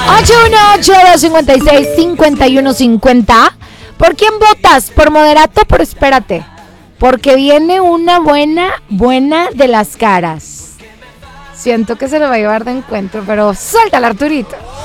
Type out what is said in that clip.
818-256-5150. ¿Por quién votas? Por Moderato, pero espérate. Porque viene una buena de las caras. Siento que se lo va a llevar de encuentro, pero suéltala, Arturito.